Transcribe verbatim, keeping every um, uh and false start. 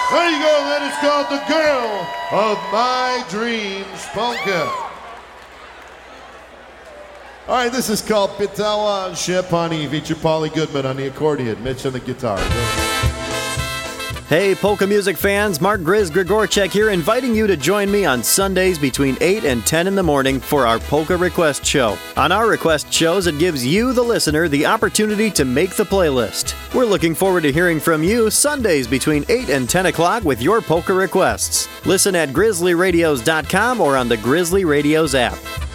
There you go. That is called The Girl of My Dreams Polka. All right, this is called Pitała Szczepani. Feature Paulie Goodman on the accordion, Mitch on the guitar. Hey, polka music fans, Mark Grizz Grigorchek here, inviting you to join me on Sundays between eight and ten in the morning for our Polka Request Show. On our request shows, it gives you, the listener, the opportunity to make the playlist. We're looking forward to hearing from you Sundays between eight and ten o'clock with your polka requests. Listen at grizzly radios dot com or on the Grizzly Radios app.